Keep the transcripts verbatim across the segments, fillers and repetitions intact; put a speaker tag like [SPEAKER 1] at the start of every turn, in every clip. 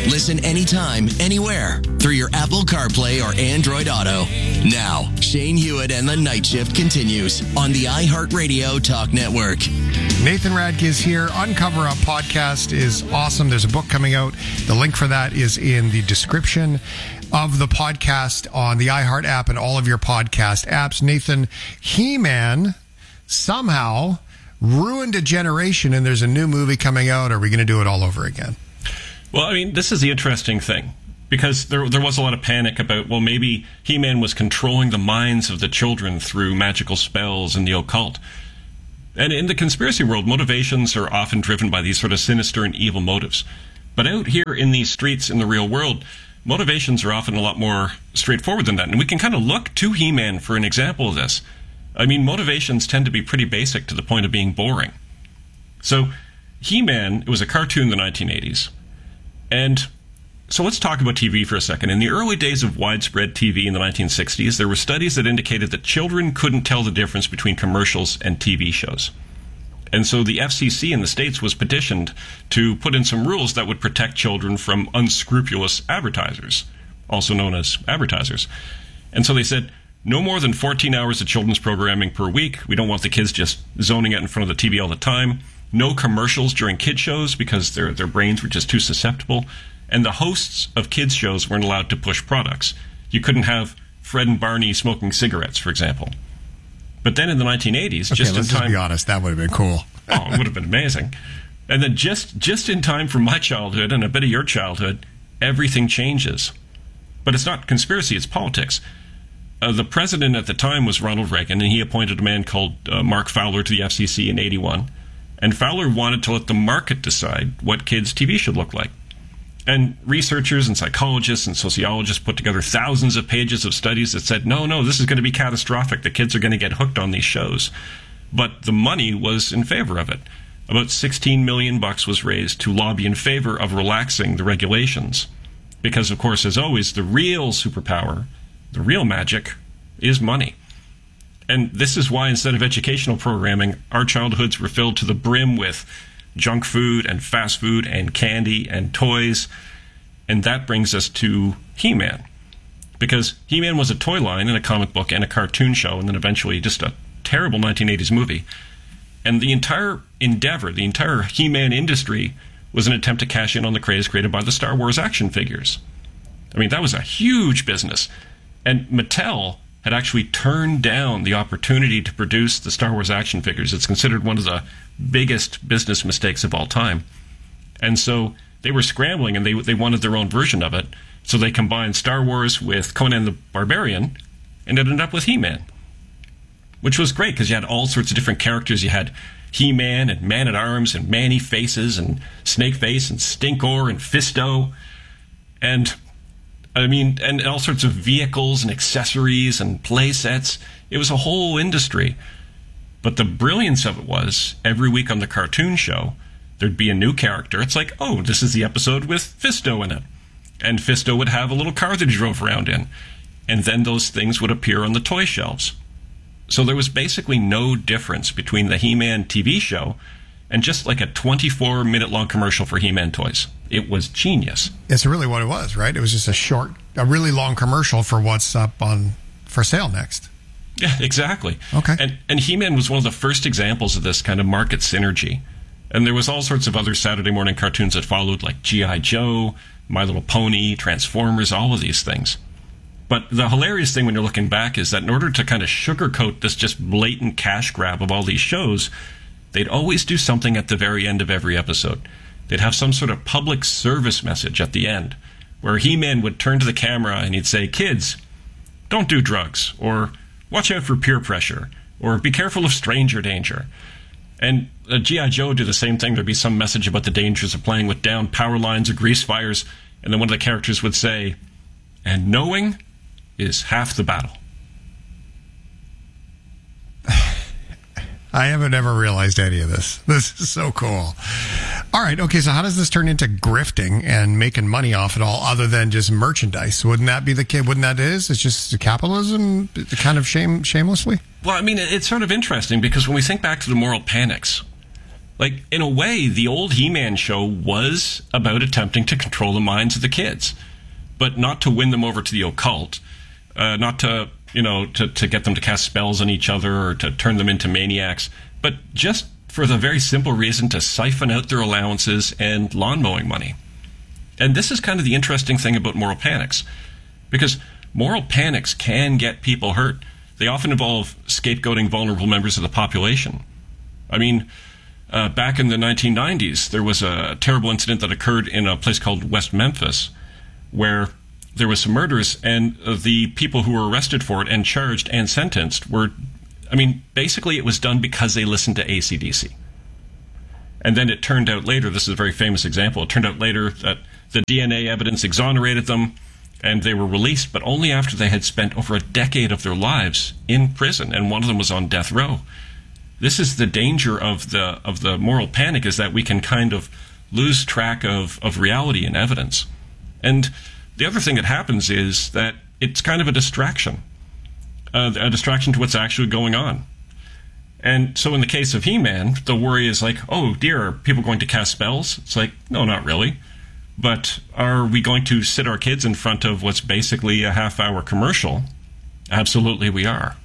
[SPEAKER 1] Listen anytime, anywhere, through your Apple CarPlay or Android Auto. Now, Shane Hewitt and the Night Shift continues on the iHeartRadio Talk Network.
[SPEAKER 2] Nathan Radke is here. Uncover Up podcast is awesome. There's a book coming out. The link for that is in the description of the podcast on the iHeart app and all of your podcast apps. Nathan, He-Man somehow ruined a generation, and there's a new movie coming out. Are we going to do it all over again?
[SPEAKER 3] Well, I mean, this is the interesting thing, because there there was a lot of panic about, well, maybe He-Man was controlling the minds of the children through magical spells and the occult. And in the conspiracy world, motivations are often driven by these sort of sinister and evil motives. But out here in these streets in the real world, motivations are often a lot more straightforward than that. And we can kind of look to He-Man for an example of this. I mean, motivations tend to be pretty basic to the point of being boring. So, He-Man, it was a cartoon in the nineteen eighties. And so let's talk about T V for a second. In the early days of widespread T V in the nineteen sixties, there were studies that indicated that children couldn't tell the difference between commercials and T V shows. And so the F C C in the States was petitioned to put in some rules that would protect children from unscrupulous advertisers, also known as advertisers. And so they said, no more than fourteen hours of children's programming per week. We don't want the kids just zoning out in front of the T V all the time. No commercials during kid shows because their their brains were just too susceptible. And the hosts of kids shows weren't allowed to push products. You couldn't have Fred and Barney smoking cigarettes, for example. But then in the nineteen eighties,
[SPEAKER 2] okay,
[SPEAKER 3] just in
[SPEAKER 2] let's
[SPEAKER 3] time...
[SPEAKER 2] just be honest, that would have been cool.
[SPEAKER 3] Oh, it would have been amazing. And then just, just in time for my childhood and a bit of your childhood, everything changes. But it's not conspiracy, it's politics. Uh, the president at the time was Ronald Reagan, and he appointed a man called uh, Mark Fowler to the F C C in eighty-one. And Fowler wanted to let the market decide what kids' T V should look like. And researchers and psychologists and sociologists put together thousands of pages of studies that said, no, no, this is going to be catastrophic. The kids are going to get hooked on these shows. But the money was in favor of it. About sixteen million bucks was raised to lobby in favor of relaxing the regulations. Because, of course, as always, the real superpower, the real magic, is money. And this is why, instead of educational programming, our childhoods were filled to the brim with junk food and fast food and candy and toys. And that brings us to He-Man. Because He-Man was a toy line and a comic book and a cartoon show, and then eventually just a terrible nineteen eighties movie. And the entire endeavor, the entire He-Man industry, was an attempt to cash in on the craze created by the Star Wars action figures. I mean, that was a huge business. And Mattel had actually turned down the opportunity to produce the Star Wars action figures. It's considered one of the biggest business mistakes of all time. And so they were scrambling, and they they wanted their own version of it. So they combined Star Wars with Conan the Barbarian, and ended up with He-Man, which was great because you had all sorts of different characters. You had He-Man and Man-at-Arms and Man-E-Faces and Snake-Face and Stinkor and Fisto. And, I mean, and all sorts of vehicles and accessories and play sets. It was a whole industry. But the brilliance of it was, every week on the cartoon show, there'd be a new character. It's like, oh, this is the episode with Fisto in it. And Fisto would have a little car that he drove around in. And then those things would appear on the toy shelves. So there was basically no difference between the He-Man T V show and just like a twenty-four minute long commercial for He-Man toys. It was genius.
[SPEAKER 2] It's really what it was, right? It was just a short, a really long commercial for what's up on for sale next.
[SPEAKER 3] Yeah, exactly.
[SPEAKER 2] Okay.
[SPEAKER 3] And, and He-Man was one of the first examples of this kind of market synergy. And there was all sorts of other Saturday morning cartoons that followed, like G I. Joe, My Little Pony, Transformers, all of these things. But the hilarious thing when you're looking back is that in order to kind of sugarcoat this just blatant cash grab of all these shows, they'd always do something at the very end of every episode. They'd have some sort of public service message at the end, where He-Man would turn to the camera and he'd say, kids, don't do drugs, or watch out for peer pressure, or be careful of stranger danger. And uh, G I. Joe would do the same thing. There'd be some message about the dangers of playing with downed power lines or grease fires, and then one of the characters would say, and knowing is half the battle.
[SPEAKER 2] I haven't ever realized any of this. This is so cool. All right, okay, so how does this turn into grifting and making money off it all other than just merchandise? Wouldn't that be the case? Wouldn't that it is? It's just capitalism kind of shame, shamelessly?
[SPEAKER 3] Well, I mean, it's sort of interesting because when we think back to the moral panics, Like, in a way, the old He-Man show was about attempting to control the minds of the kids, but not to win them over to the occult, uh, not to, you know, to, to get them to cast spells on each other or to turn them into maniacs, but just for the very simple reason to siphon out their allowances and lawn mowing money. And this is kind of the interesting thing about moral panics, because moral panics can get people hurt. They often involve scapegoating vulnerable members of the population. I mean, Uh, back in the nineteen nineties, there was a terrible incident that occurred in a place called West Memphis, where there was some murders, and uh, the people who were arrested for it and charged and sentenced were, I mean, basically it was done because they listened to A C D C. And then it turned out later, this is a very famous example, it turned out later that the D N A evidence exonerated them, and they were released, but only after they had spent over a decade of their lives in prison, and one of them was on death row. This is the danger of the of the moral panic, is that we can kind of lose track of, of reality and evidence. And the other thing that happens is that it's kind of a distraction, uh, a distraction to what's actually going on. And so in the case of He-Man, the worry is like, oh dear, are people going to cast spells? It's like, no, not really. But are we going to sit our kids in front of what's basically a half-hour commercial? Absolutely we are.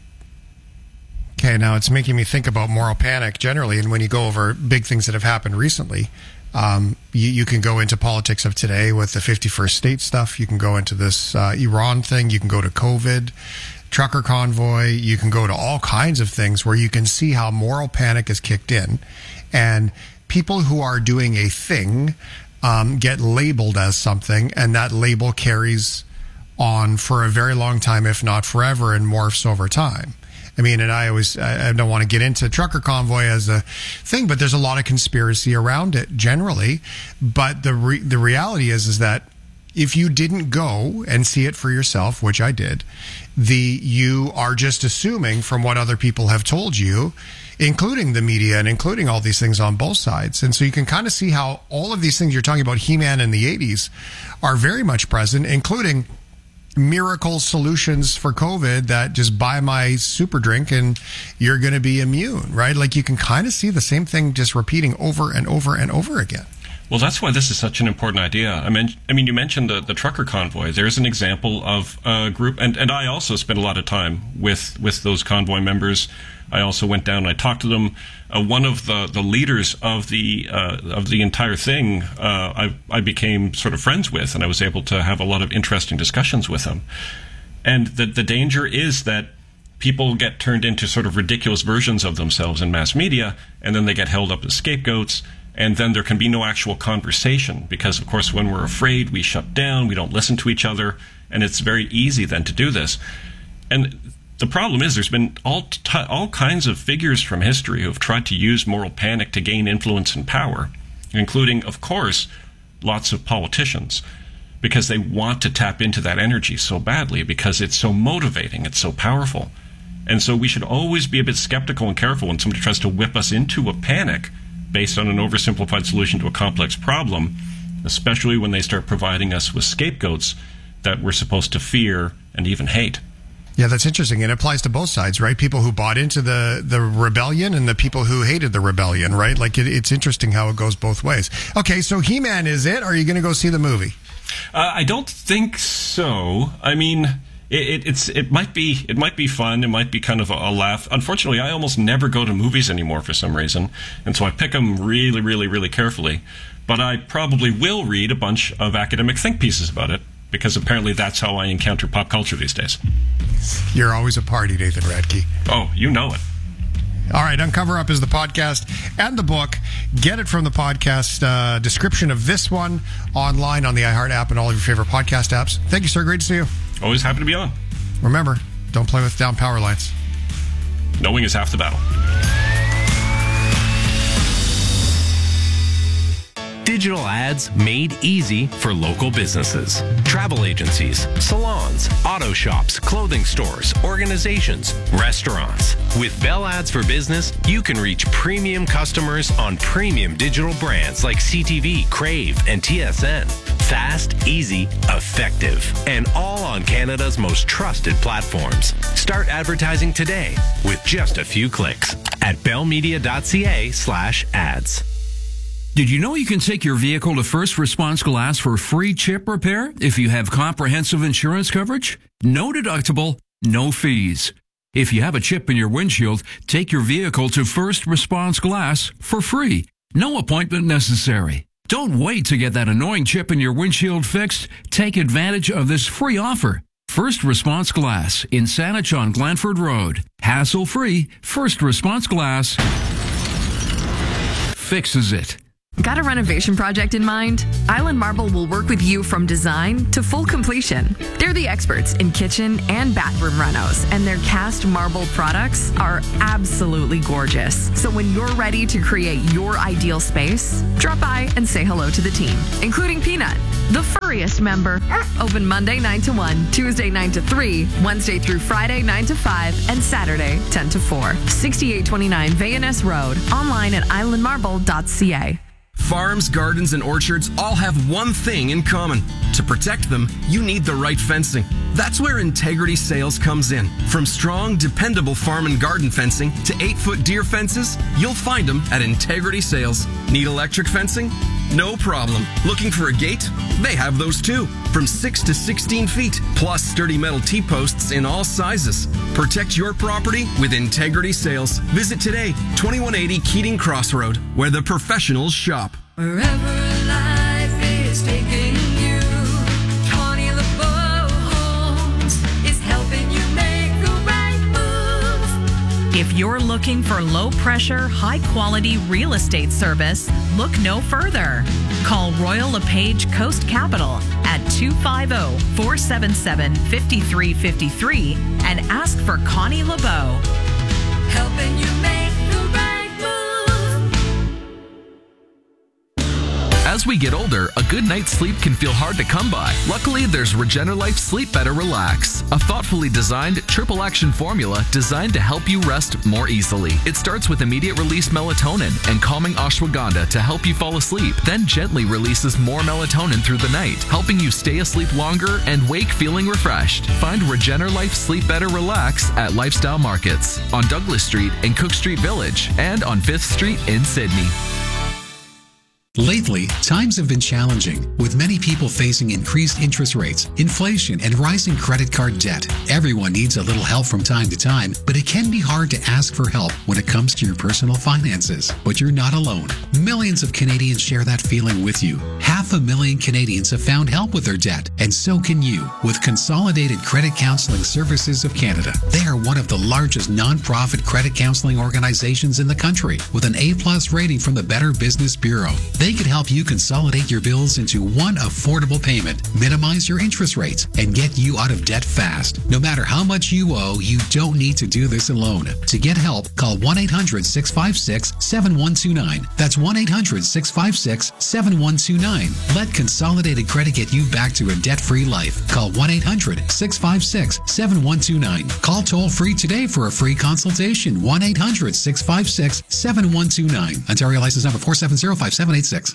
[SPEAKER 2] Okay, now it's making me think about moral panic generally, and when you go over big things that have happened recently, um, you, you can go into politics of today with the fifty-first state stuff, you can go into this uh, Iran thing, you can go to COVID, trucker convoy, you can go to all kinds of things where you can see how moral panic is kicked in, and people who are doing a thing um, get labeled as something, and that label carries on for a very long time, if not forever, and morphs over time. I mean, and I always, I don't want to get into trucker convoy as a thing, but there's a lot of conspiracy around it generally. But the re- the reality is, is that if you didn't go and see it for yourself, which I did, the you are just assuming from what other people have told you, including the media and including all these things on both sides. And so you can kind of see how all of these things you're talking about, He-Man in the eighties, are very much present, including miracle solutions for COVID that just buy my super drink and you're going to be immune, right? Like you can kind of see the same thing just repeating over and over and over again.
[SPEAKER 3] Well, that's why this is such an important idea. I mean, I mean, you mentioned the, the trucker convoy. There's an example of a group, and, and I also spent a lot of time with, with those convoy members. I also went down and I talked to them. Uh, one of the, the leaders of the uh, of the entire thing, uh, I, I became sort of friends with, and I was able to have a lot of interesting discussions with him. And the the danger is that people get turned into sort of ridiculous versions of themselves in mass media, and then they get held up as scapegoats, and then there can be no actual conversation because, of course, when we're afraid, we shut down, we don't listen to each other, and it's very easy then to do this. And the problem is there's been all t- all kinds of figures from history who have tried to use moral panic to gain influence and power, including, of course, lots of politicians, because they want to tap into that energy so badly because it's so motivating, it's so powerful. And so we should always be a bit skeptical and careful when somebody tries to whip us into a panic based on an oversimplified solution to a complex problem, especially when they start providing us with scapegoats that we're supposed to fear and even hate.
[SPEAKER 2] Yeah, that's interesting. And it applies to both sides, right? People who bought into the, the rebellion and the people who hated the rebellion, right? Like, it, it's interesting how it goes both ways. Okay, so He-Man is it? Or are you going to go see the movie?
[SPEAKER 3] Uh, I don't think so. I mean, it, it, it's it might be it might be fun. It might be kind of a, a laugh. Unfortunately, I almost never go to movies anymore for some reason, and so I pick them really, really, really carefully. But I probably will read a bunch of academic think pieces about it, because apparently that's how I encounter pop culture these days.
[SPEAKER 2] You're always a party, Nathan Radke.
[SPEAKER 3] Oh, you know it.
[SPEAKER 2] All right, Uncover Up is the podcast and the book. Get it from the podcast uh, description of this one online on the iHeart app and all of your favorite podcast apps. Thank you, sir. Great to see you.
[SPEAKER 3] Always happy to be on.
[SPEAKER 2] Remember, don't play with down power lines.
[SPEAKER 3] Knowing is half the battle.
[SPEAKER 4] Digital ads made easy for local businesses. Travel agencies, salons, auto shops, clothing stores, organizations, restaurants. With Bell Ads for Business, you can reach premium customers on premium digital brands like C T V, Crave, and T S N. Fast, easy, effective, and all on Canada's most trusted platforms. Start advertising today with just a few clicks at bellmedia.ca slash ads.
[SPEAKER 5] Did you know you can take your vehicle to First Response Glass for free chip repair if you have comprehensive insurance coverage? No deductible, no fees. If you have a chip in your windshield, take your vehicle to First Response Glass for free. No appointment necessary. Don't wait to get that annoying chip in your windshield fixed. Take advantage of this free offer. First Response Glass in Saanich on Glanford Road. Hassle-free, First Response Glass fixes it.
[SPEAKER 6] Got a renovation project in mind? Island Marble will work with you from design to full completion. They're the experts in kitchen and bathroom renos, and their cast marble products are absolutely gorgeous. So when you're ready to create your ideal space, drop by and say hello to the team, including Peanut, the furriest member. Open Monday nine to one, Tuesday nine to three, Wednesday through Friday nine to five, and Saturday ten to four. sixty-eight twenty-nine Vayaness Road. Online at island marble dot c a.
[SPEAKER 7] Farms, gardens, and orchards all have one thing in common. To protect them, you need the right fencing. That's where Integrity Sales comes in. From strong, dependable farm and garden fencing to eight-foot deer fences, you'll find them at Integrity Sales. Need electric fencing? No problem. Looking for a gate? They have those too. From six to sixteen feet, plus sturdy metal T-posts in all sizes. Protect your property with Integrity Sales. Visit today, twenty-one eighty Keating Crossroad, where the professionals shop.
[SPEAKER 8] Wherever life is taking you, Connie LeBeau Homes is helping you make the right move.
[SPEAKER 9] If you're looking for low-pressure, high-quality real estate service, look no further. Call Royal LePage Coast Capital at two five zero, four seven seven, five three five three and ask for Connie LeBeau.
[SPEAKER 8] Helping you make the right move.
[SPEAKER 10] As we get older, a good night's sleep can feel hard to come by. Luckily, there's Regenerlife Sleep Better Relax, a thoughtfully designed triple action formula designed to help you rest more easily. It starts with immediate release melatonin and calming ashwagandha to help you fall asleep, then gently releases more melatonin through the night, helping you stay asleep longer and wake feeling refreshed. Find Regenerlife Sleep Better Relax at Lifestyle Markets on Douglas Street in Cook Street Village and on fifth Street in Sydney.
[SPEAKER 11] Lately, times have been challenging, with many people facing increased interest rates, inflation, and rising credit card debt. Everyone needs a little help from time to time, but it can be hard to ask for help when it comes to your personal finances. But you're not alone. Millions of Canadians share that feeling with you. Half a million Canadians have found help with their debt, and so can you with Consolidated Credit Counseling Services of Canada. They are one of the largest non-profit credit counseling organizations in the country, with an A-plus rating from the Better Business Bureau. They can help you consolidate your bills into one affordable payment, minimize your interest rates, and get you out of debt fast. No matter how much you owe, you don't need to do this alone. To get help, call one eight hundred, six five six, seven one two nine. That's one eight hundred, six five six, seven one two nine. Let Consolidated Credit get you back to a debt-free life. Call one eight hundred, six five six, seven one two nine. Call toll-free today for a free consultation. one eight hundred, six five six, seven one two nine. Ontario license number four seven zero, five seven eight six.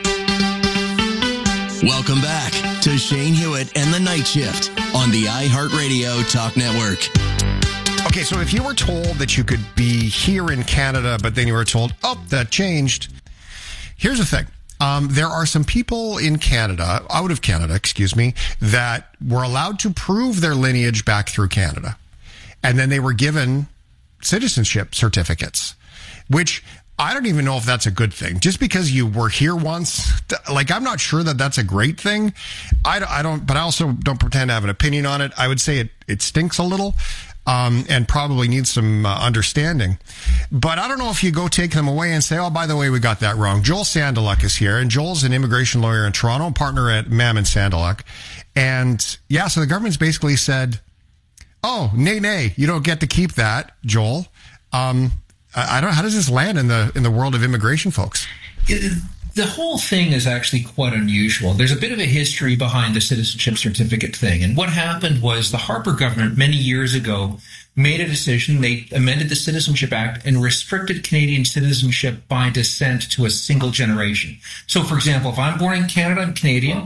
[SPEAKER 1] Welcome back to Shane Hewitt and the Night Shift on the iHeartRadio Talk Network.
[SPEAKER 2] Okay, so if you were told that you could be here in Canada, but then you were told, oh, that changed. Here's the thing. Um, there are some people in Canada, out of Canada, excuse me, that were allowed to prove their lineage back through Canada. And then they were given citizenship certificates, which I don't even know if that's a good thing. Just because you were here once, like, I'm not sure that that's a great thing. I, I don't, but I also don't pretend to have an opinion on it. I would say it, it stinks a little, um, and probably needs some uh, understanding. But I don't know if you go take them away and say, oh, by the way, we got that wrong. Joel Sandeluk is here, and Joel's an immigration lawyer in Toronto, partner at Mammon Sandeluk. And yeah, so the government's basically said, oh, nay, nay, you don't get to keep that, Joel. Um, I don't. How does this land in the in the world of immigration, folks?
[SPEAKER 12] It, the whole thing is actually quite unusual. There's a bit of a history behind the citizenship certificate thing. And what happened was the Harper government many years ago made a decision. They amended the Citizenship Act and restricted Canadian citizenship by descent to a single generation. So, for example, if I'm born in Canada, I'm Canadian.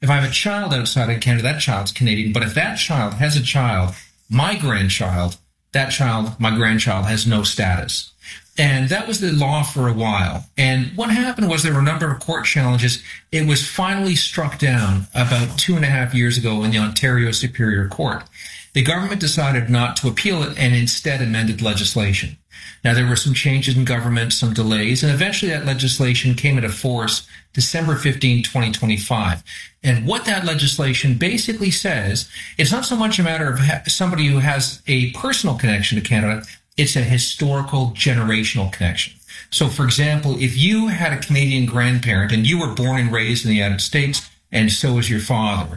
[SPEAKER 12] If I have a child outside of Canada, that child's Canadian. But if that child has a child, my grandchild, that child, my grandchild, has no status. And that was the law for a while. And what happened was there were a number of court challenges. It was finally struck down about two and a half years ago in the Ontario Superior Court. The government decided not to appeal it and instead amended legislation. Now, there were some changes in government, some delays, and eventually that legislation came into force December fifteenth, twenty twenty-five. And what that legislation basically says, it's not so much a matter of ha- somebody who has a personal connection to Canada, it's a historical, generational connection. So, for example, if you had a Canadian grandparent and you were born and raised in the United States, and so was your father,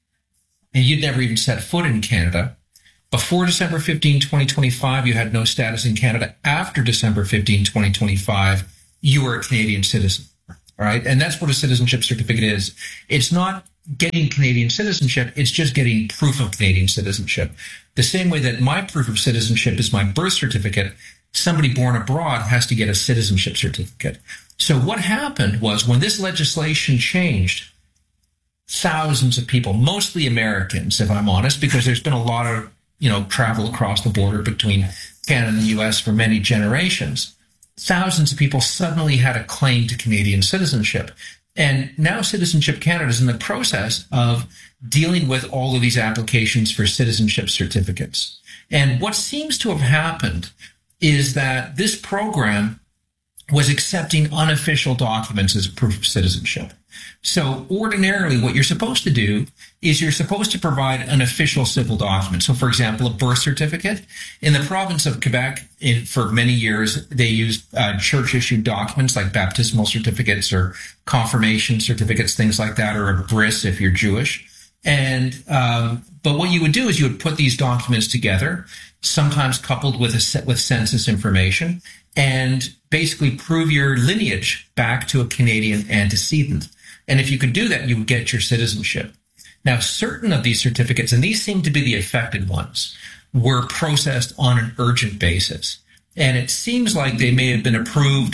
[SPEAKER 12] and you'd never even set foot in Canada, before December fifteenth, twenty twenty-five, you had no status in Canada. After December fifteenth, twenty twenty-five, you were a Canadian citizen, all right? And that's what a citizenship certificate is. It's not getting Canadian citizenship, it's just getting proof of Canadian citizenship. The same way that my proof of citizenship is my birth certificate, somebody born abroad has to get a citizenship certificate. So what happened was when this legislation changed, thousands of people, mostly Americans, if I'm honest, because there's been a lot of, you know, travel across the border between Canada and the U S for many generations. Thousands of people suddenly had a claim to Canadian citizenship. And now Citizenship Canada is in the process of dealing with all of these applications for citizenship certificates. And what seems to have happened is that this program was accepting unofficial documents as proof of citizenship. So ordinarily what you're supposed to do is you're supposed to provide an official civil document. So for example, a birth certificate. In the province of Quebec, in, for many years, they used uh, church-issued documents like baptismal certificates or confirmation certificates, things like that, or a bris if you're Jewish. And um, but what you would do is you would put these documents together, sometimes coupled with a with census information, and basically prove your lineage back to a Canadian antecedent. And if you could do that, you would get your citizenship. Now, certain of these certificates, and these seem to be the affected ones, were processed on an urgent basis. And it seems like they may have been approved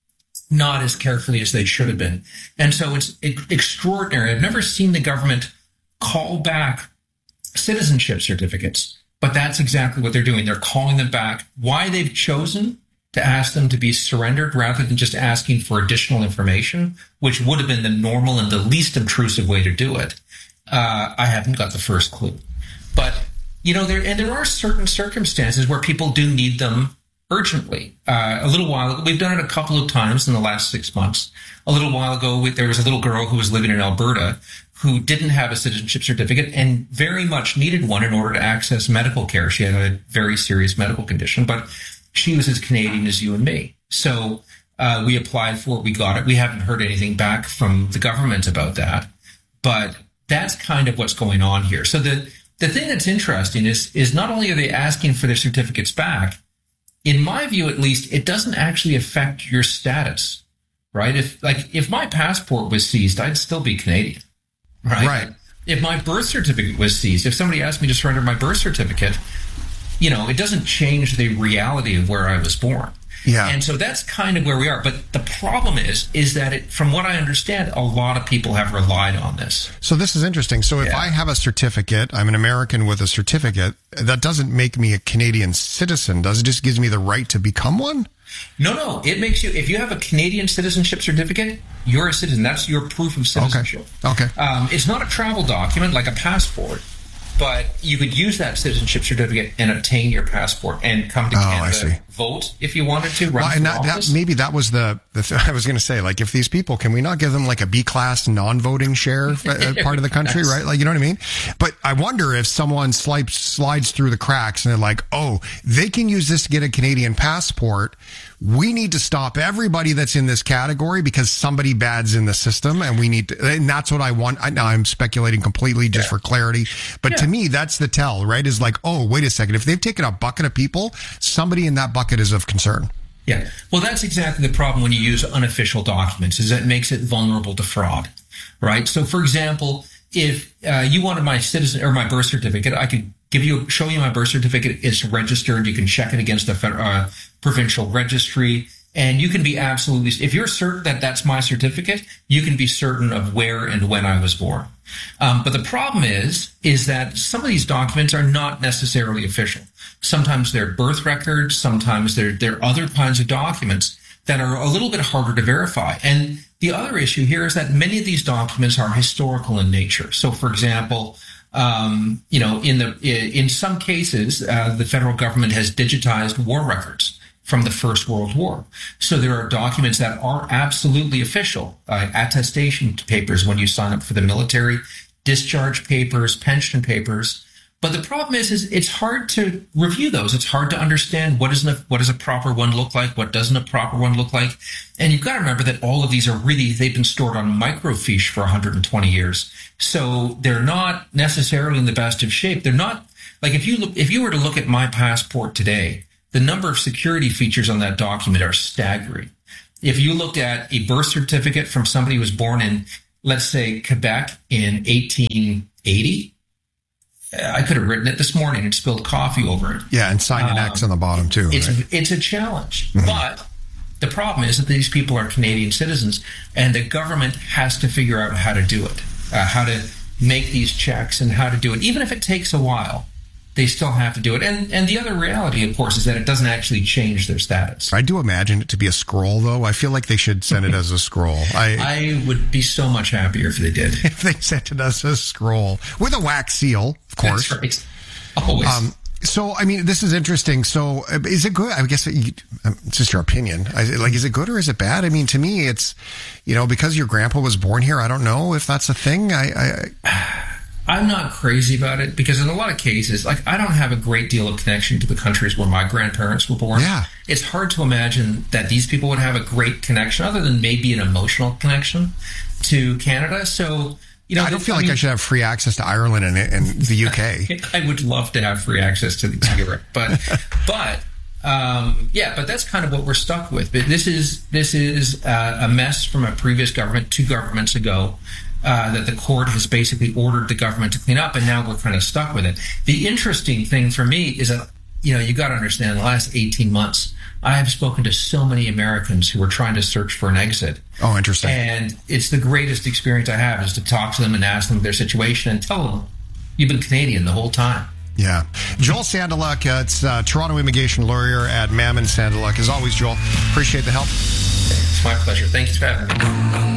[SPEAKER 12] not as carefully as they should have been. And so it's extraordinary. I've never seen the government call back citizenship certificates, but that's exactly what they're doing. They're calling them back. Why they've chosen to ask them to be surrendered rather than just asking for additional information, which would have been the normal and the least intrusive way to do it, uh, I haven't got the first clue. But, you know, there and there are certain circumstances where people do need them urgently. Uh, a little while ago, we've done it a couple of times in the last six months. A little while ago, we, there was a little girl who was living in Alberta who didn't have a citizenship certificate and very much needed one in order to access medical care. She had a very serious medical condition, but she was as Canadian as you and me. So uh, we applied for it. We got it. We haven't heard anything back from the government about that. But that's kind of what's going on here. So the, the thing that's interesting is, is not only are they asking for their certificates back, in my view at least, it doesn't actually affect your status, right? If like if my passport was seized, I'd still be Canadian, right?
[SPEAKER 2] Right.
[SPEAKER 12] If my birth certificate was seized, if somebody asked me to surrender my birth certificate, you know, it doesn't change the reality of where I was born.
[SPEAKER 2] Yeah.
[SPEAKER 12] And so that's kind of where we are. But the problem is, is that it, from what I understand, a lot of people have relied on this.
[SPEAKER 2] So this is interesting. So if
[SPEAKER 12] Yeah.
[SPEAKER 2] I have a certificate, I'm an American with a certificate, that doesn't make me a Canadian citizen, does it? Just gives me the right to become one?
[SPEAKER 12] No, no. It makes you, if you have a Canadian citizenship certificate, you're a citizen. That's your proof of citizenship.
[SPEAKER 2] Okay.
[SPEAKER 12] Um, it's not a travel document like a passport, but you could use that citizenship certificate and obtain your passport and come to
[SPEAKER 2] Oh,
[SPEAKER 12] Canada,
[SPEAKER 2] I see.
[SPEAKER 12] vote if you wanted to, run
[SPEAKER 2] Well,
[SPEAKER 12] for
[SPEAKER 2] and that,
[SPEAKER 12] office.
[SPEAKER 2] that maybe that was the, the th- I was going to say, like, if these people, can we not give them like a B class non-voting share uh, part of the country, right? Like, you know what I mean? But I wonder if someone slides slides through the cracks and they're like, oh, they can use this to get a Canadian passport. We need to stop everybody that's in this category because somebody bad's in the system, and we need to, and that's what I want. I, now I'm speculating completely just
[SPEAKER 12] Yeah.
[SPEAKER 2] for clarity, but
[SPEAKER 12] Yeah.
[SPEAKER 2] to me, that's the tell, right? Is like, oh, wait a second. If they've taken a bucket of people, somebody in that bucket is of concern.
[SPEAKER 12] Yeah. Well, that's exactly the problem when you use unofficial documents, is that it makes it vulnerable to fraud, right? So, for example, if uh, you wanted my citizen or my birth certificate, I could give you, show you my birth certificate. It's registered. You can check it against the federal, uh, provincial registry, And you can be absolutely, if you're certain that that's my certificate, you can be certain of where and when I was born. Um, but the problem is, is that some of these documents are not necessarily official. Sometimes they're birth records. Sometimes they're, they're other kinds of documents that are a little bit harder to verify. And the other issue here is that many of these documents are historical in nature. So, for example, um, you know, in the in some cases, uh, the federal government has digitized war records from the First World War. So there are documents that are absolutely official, uh, attestation papers when you sign up for the military, discharge papers, pension papers. But the problem is, is it's hard to review those. It's hard to understand what, is a, what does a proper one look like, what doesn't a proper one look like. And you've got to remember that all of these are really, they've been stored on microfiche for one hundred twenty years. So they're not necessarily in the best of shape. They're not, like if you look, if you were to look at my passport today, the number of security features on that document are staggering. If you looked at a birth certificate from somebody who was born in, let's say, Quebec in eighteen eighty, I could have written it this morning and spilled coffee over it.
[SPEAKER 2] Yeah, and sign an um, X on the bottom, too.
[SPEAKER 12] It's,
[SPEAKER 2] right?
[SPEAKER 12] it's a challenge.
[SPEAKER 2] Mm-hmm.
[SPEAKER 12] But the problem is that these people are Canadian citizens, and the government has to figure out how to do it, uh, how to make these checks and how to do it. Even if it takes a while, they still have to do it. And and the other reality, of course, is that it doesn't actually change their status.
[SPEAKER 2] I do imagine it to be a scroll, though. I feel like they should send it as a scroll. I,
[SPEAKER 12] I would be so much happier if they did.
[SPEAKER 2] If they sent it as a scroll. With a wax seal, of course.
[SPEAKER 12] That's right. Always.
[SPEAKER 2] Um, so, I mean, this is interesting. So, uh, is it good? I guess you, um, it's just your opinion. I, like, is it good or is it bad? I mean, to me, it's, you know, because your grandpa was born here, I don't know if that's a thing. I... I, I
[SPEAKER 12] I'm not crazy about it because in a lot of cases, like I don't have a great deal of connection to the countries where my grandparents were born.
[SPEAKER 2] Yeah.
[SPEAKER 12] It's hard to imagine that these people would have a great connection other than maybe an emotional connection to Canada. So, you know,
[SPEAKER 2] I don't feel
[SPEAKER 12] I
[SPEAKER 2] like
[SPEAKER 12] mean,
[SPEAKER 2] I should have free access to Ireland and, and the U K.
[SPEAKER 12] I would love to have free access to the Europe, but, but, um, yeah, but that's kind of what we're stuck with. But this is, this is uh, a mess from a previous government, two governments ago. Uh, that the court has basically ordered the government to clean up, and now we're kind of stuck with it. The interesting thing for me is that, you know, you got to understand, in the last eighteen months, I have spoken to so many Americans who are trying to search for an exit.
[SPEAKER 2] Oh, interesting.
[SPEAKER 12] And it's the greatest experience I have is to talk to them and ask them their situation and tell them, you've been Canadian the whole time.
[SPEAKER 2] Yeah. Joel Sandaluk, uh, it's uh, Toronto immigration lawyer at Mammon Sandaluk. As always, Joel, appreciate the help.
[SPEAKER 12] It's my pleasure. Thank you for having me.